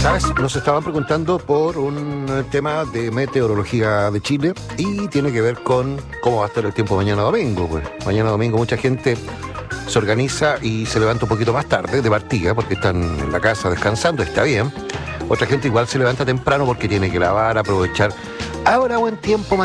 ¿Sabes? Nos estaban preguntando por un tema de meteorología de Chile y tiene que ver con cómo va a estar el tiempo mañana domingo. Pues. Mañana domingo mucha gente se organiza y se levanta un poquito más tarde de partida porque están en la casa descansando, está bien. Otra gente igual se levanta temprano porque tiene que lavar, aprovechar. Habrá buen tiempo